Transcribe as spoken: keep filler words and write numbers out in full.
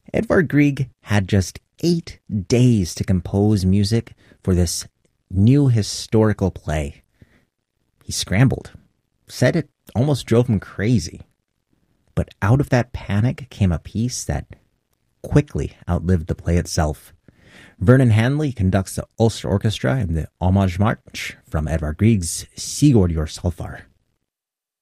Edvard Grieg had just eight days to compose music for this new historical play. He scrambled, said it almost drove him crazy. But out of that panic came a piece that quickly outlived the play itself. Vernon Hanley conducts the Ulster Orchestra in the Homage March from Edvard Grieg's Sigurd Jorsalfar.